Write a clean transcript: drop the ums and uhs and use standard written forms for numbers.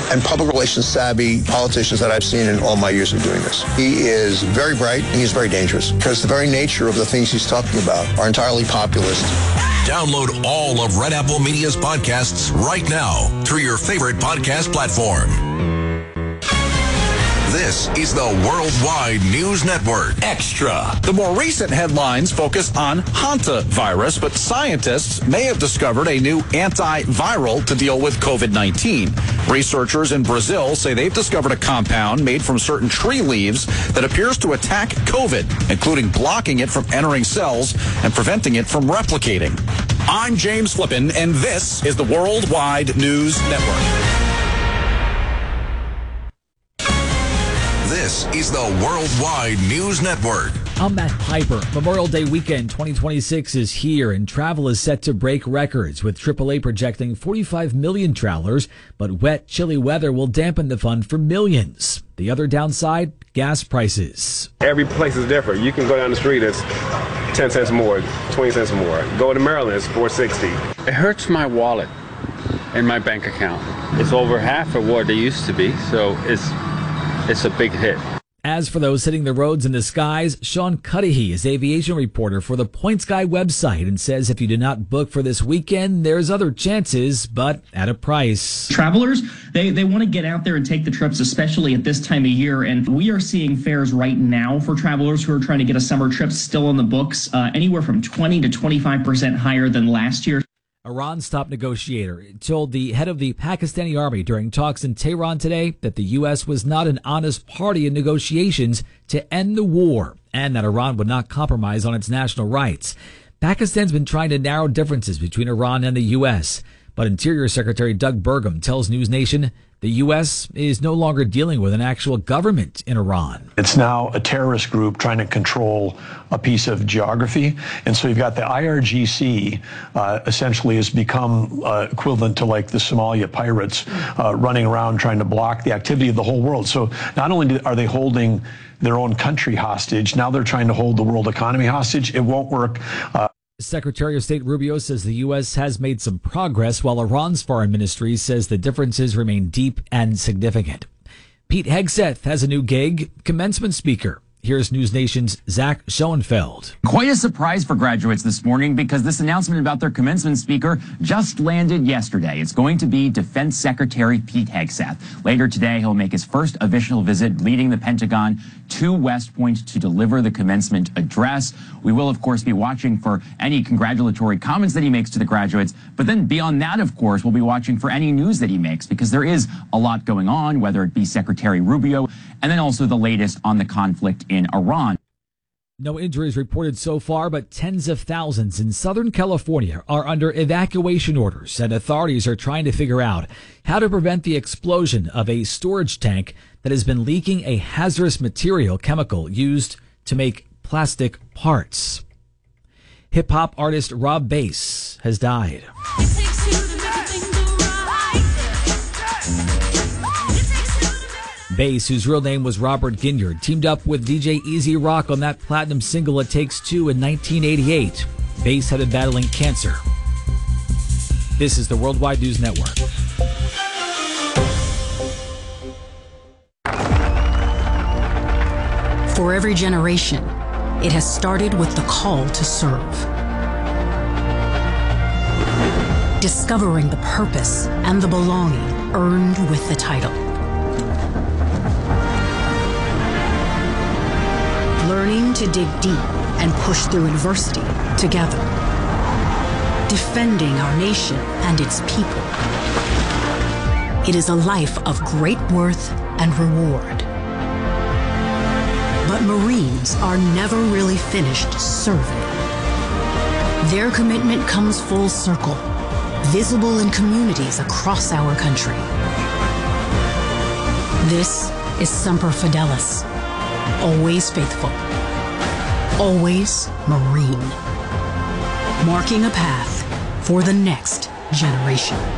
and public relations savvy politicians that I've seen in all my years of doing this. He is very bright and he's very dangerous because the very nature of the things he's talking about are entirely populist. Download all of Red Apple Media's podcasts right now through your favorite podcast platform. This is the Worldwide News Network. Extra. The more recent headlines focus on hantavirus, but scientists may have discovered a new antiviral to deal with COVID-19. Researchers in Brazil say they've discovered a compound made from certain tree leaves that appears to attack COVID, including blocking it from entering cells and preventing it from replicating. I'm James Flippin, and this is the Worldwide News Network. This is the Worldwide News Network. I'm Matt Piper. Memorial Day weekend 2026 is here, and travel is set to break records, with AAA projecting 45 million travelers, but wet, chilly weather will dampen the fun for millions. The other downside, gas prices. Every place is different. You can go down the street, it's 10 cents more, 20 cents more. Go to Maryland, it's $4.60. It hurts my wallet and my bank account. It's over half of what it used to be, so it's a big hit. As for those hitting the roads and the skies, Sean Cudahy is aviation reporter for the Point Sky website and says if you do not book for this weekend, there's other chances, but at a price. Travelers, they want to get out there and take the trips, especially at this time of year. And we are seeing fares right now for travelers who are trying to get a summer trip still on the books, anywhere from 20 to 25% higher than last year. Iran's top negotiator told the head of the Pakistani army during talks in Tehran today that the U.S. was not an honest party in negotiations to end the war and that Iran would not compromise on its national rights. Pakistan's been trying to narrow differences between Iran and the U.S., but Interior Secretary Doug Burgum tells News Nation the U.S. is no longer dealing with an actual government in Iran. It's now a terrorist group trying to control a piece of geography. And so you've got the IRGC essentially has become equivalent to like the Somalia pirates running around trying to block the activity of the whole world. So not only are they holding their own country hostage, now they're trying to hold the world economy hostage. It won't work. Secretary of State Rubio says the U.S. has made some progress, while Iran's foreign ministry says the differences remain deep and significant. Pete Hegseth has a new gig, commencement speaker. Here's News Nation's Zach Schoenfeld. Quite a surprise for graduates this morning because this announcement about their commencement speaker just landed yesterday. It's going to be Defense Secretary Pete Hegseth. Later today, he'll make his first official visit leading the Pentagon to West Point to deliver the commencement address. We will, of course, be watching for any congratulatory comments that he makes to the graduates. But then beyond that, of course, we'll be watching for any news that he makes because there is a lot going on, whether it be Secretary Rubio and then also the latest on the conflict in Iran. No injuries reported so far, but tens of thousands in Southern California are under evacuation orders, and authorities are trying to figure out how to prevent the explosion of a storage tank that has been leaking a hazardous material chemical used to make plastic parts. Hip-hop artist Rob Bass has died. Bass, whose real name was Robert Ginyard, teamed up with DJ Easy Rock on that platinum single It Takes Two in 1988. Bass had been battling cancer. This is the Worldwide News Network. For every generation, it has started with the call to serve. Discovering the purpose and the belonging earned with the title. Learning to dig deep and push through adversity together. Defending our nation and its people. It is a life of great worth and reward. But Marines are never really finished serving. Their commitment comes full circle, visible in communities across our country. This is Semper Fidelis. Always faithful. Always Marine. Marking a path for the next generation.